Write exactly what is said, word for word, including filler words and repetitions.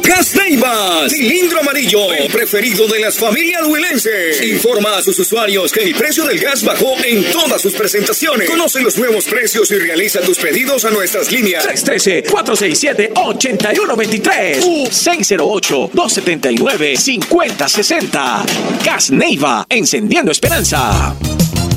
Gas Neiva, cilindro amarillo, el preferido de las familias huilenses. Informa a sus usuarios que el precio del gas bajó en todas sus presentaciones. Conoce los nuevos precios y realiza tus pedidos a nuestras líneas tres uno tres, cuatro seis siete, ocho uno dos tres u seis cero ocho, dos siete nueve, cinco cero seis cero. Gas Neiva, encendiendo esperanza.